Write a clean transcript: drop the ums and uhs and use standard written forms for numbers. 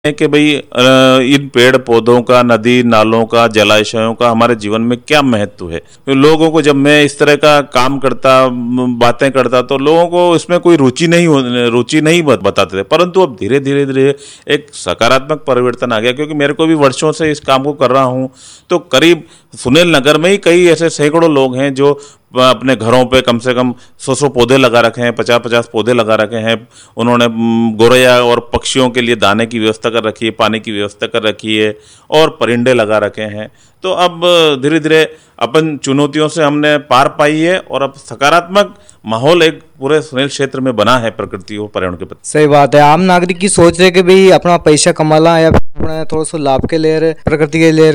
है कि भाई इन पेड़ पौधों का, नदी नालों का, जलाशयों का हमारे जीवन में क्या महत्व है। तो लोगों को जब मैं इस तरह का काम करता, बातें करता, तो लोगों को इसमें कोई रुचि नहीं बताते थे। परंतु अब धीरे धीरे धीरे एक सकारात्मक परिवर्तन आ गया, क्योंकि मेरे को भी वर्षों से इस काम को कर रहा हूँ। तो करीब सुनील नगर में ही कई ऐसे सैकड़ों लोग हैं जो अपने घरों पे कम से कम 100 पौधे लगा रखे हैं, 50 पौधे लगा रखे हैं। उन्होंने गोरैया और पक्षियों के लिए दाने की व्यवस्था कर रखी है, पानी की व्यवस्था कर रखी है और परिंदे लगा रखे हैं। तो अब धीरे धीरे अपन चुनौतियों से हमने पार पाई है और अब सकारात्मक माहौल एक पूरे सुनील क्षेत्र में बना है प्रकृति और पर्यावरण के प्रति। सही बात है। आम नागरिक की सोच है कि भाई अपना पैसा कमाना या अपना थोड़ा सा लाभ के लिए प्रकृति के लिए